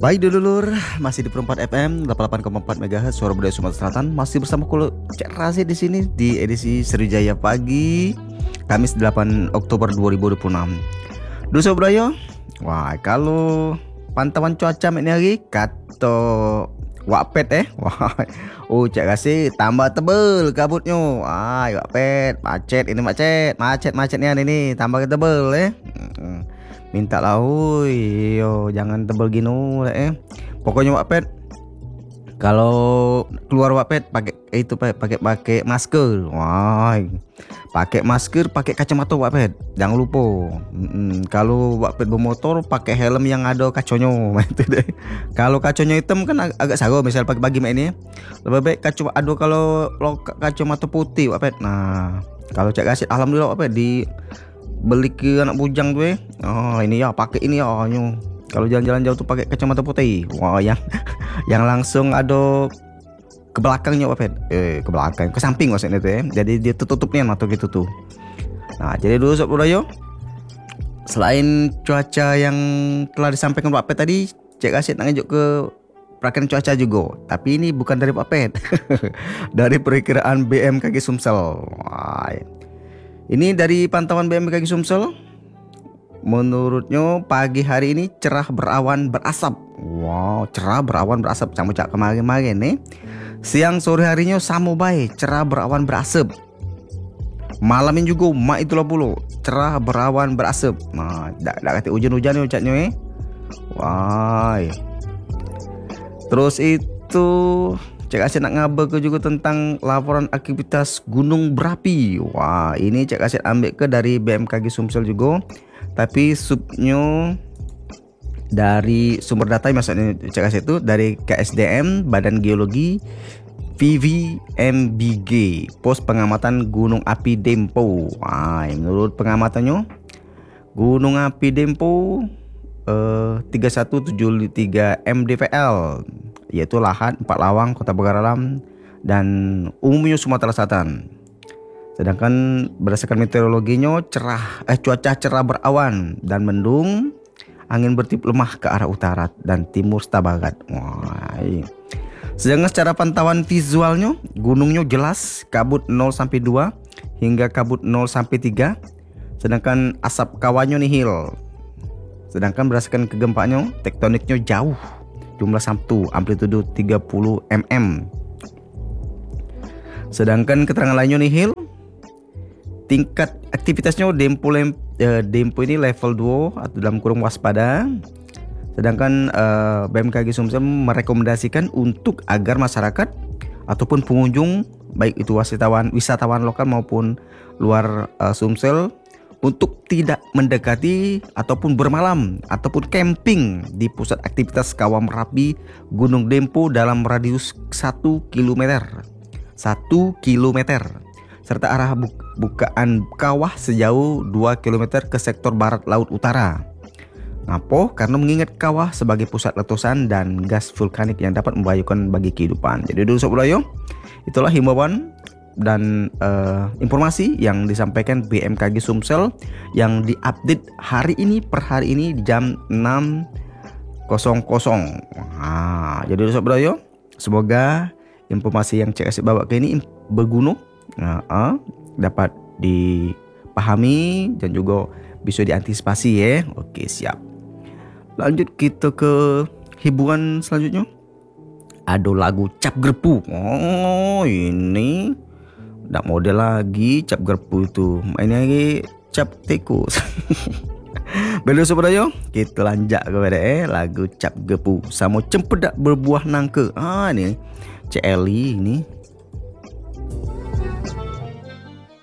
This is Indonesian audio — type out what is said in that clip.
Baik dulur, masih di Perempat FM 88,4 MHz Suara Budaya Sumatera Selatan. Masih bersama Kulo Cek Rasi di sini di edisi Sriwijaya Pagi, Kamis 8 Oktober 2026. Dulu Sobat Budaya, wah kalau pantauan cuaca ini hari kata Wakpet wah, Cek Rasi tambah tebel kabutnya. Wah, Wakpet, macet macetnya ini tambah tebel minta lah, yo jangan tebel gini Pokoknya Wakpet kalau keluar Wakpet pakai masker. Wah, pakai masker, pakai kacamata Wakpet. Jangan lupa. Kalau Wakpet bermotor pakai helm yang ada kaconya. Itu deh. Kalau kaconya hitam kan agak sago, misal pagi ini. Lebih baik kalau kacamata putih Wakpet. Nah, kalau Cek Rasi alhamdulillah Wakpet beli ke anak bujang tuh ini ya pakai ini ya kalau jalan-jalan jauh tuh pakai kacamata putih. Wah, yang langsung ada ke belakangnya Wakpet, ke samping maksudnya tuh jadi dia tutupnya mata gitu tuh. Nah, jadi dulu Sob Budaya, selain cuaca yang telah disampaikan Wakpet tadi, Cek Rasi ngejuk ke perakiraan cuaca juga, tapi ini bukan dari Wakpet dari perkiraan BMKG Sumsel. Wah, ini dari pantauan BMKG Sumsel, menurutnya pagi hari ini cerah berawan berasap. Wow, cerah berawan berasap sama cak kemarin nih. Siang sore harinya sama baik, cerah berawan berasap. Malamin juga mak itulah puluh, cerah berawan berasap. Nah, dak kata hujan-hujan caknya Wah. Terus itu Cek Rasi nak ngabar ke juga tentang laporan aktivitas gunung berapi. Wah, ini Cek Rasi ambil ke dari BMKG Sumsel juga, tapi subnya dari sumber data maksudnya Cek Rasi itu dari KSDM Badan Geologi PVMBG, Pos Pengamatan Gunung Api Dempo. Wah, menurut pengamatannya Gunung Api Dempo 3173 mdpl, yaitu lahan 4 lawang Kota Pagaralam dan umumnya Sumatera Selatan. Sedangkan berdasarkan meteorologinya cuaca cerah berawan dan mendung, angin bertiup lemah ke arah utara dan timur serta barat. Wah. Sedangkan secara pantauan visualnya, gunungnya jelas kabut 0-2 hingga kabut 0-3, sedangkan asap kawahnya nihil. Sedangkan berdasarkan kegempaannya, tektoniknya jauh, jumlah 1, amplitudo 30 mm. Sedangkan keterangan lainnya nihil. Tingkat aktivitasnya Dempo ini level 2 atau dalam kurung waspada. Sedangkan BMKG Sumsel merekomendasikan untuk agar masyarakat ataupun pengunjung, baik itu wisatawan lokal maupun luar Sumsel, untuk tidak mendekati ataupun bermalam ataupun camping di pusat aktivitas Kawah Merapi Gunung Dempo dalam radius 1 km serta arah bukaan kawah sejauh 2 km ke sektor barat laut utara. Ngapo? Karena mengingat kawah sebagai pusat letusan dan gas vulkanik yang dapat membahayakan bagi kehidupan. Jadi dulu Sob Budaya, itulah himbauan dan informasi yang disampaikan BMKG Sumsel yang diupdate per hari ini di jam 6.00. Nah, jadi Sob Budaya, semoga informasi yang Cek Rasi bawa ke ini berguna, dapat dipahami dan juga bisa diantisipasi ya. Oke, siap. Lanjut kita ke hiburan selanjutnya. Ada lagu Cap Gerpu. Oh, ini ndak model lagi Cap Gerpu itu. Mainnya lagi Cap Tikus. Belo Sob Budaya, kita lanjak kepada lagu Cap Gerpu sama Cempedak Berbuah Nangka. Ini Cik Eli ini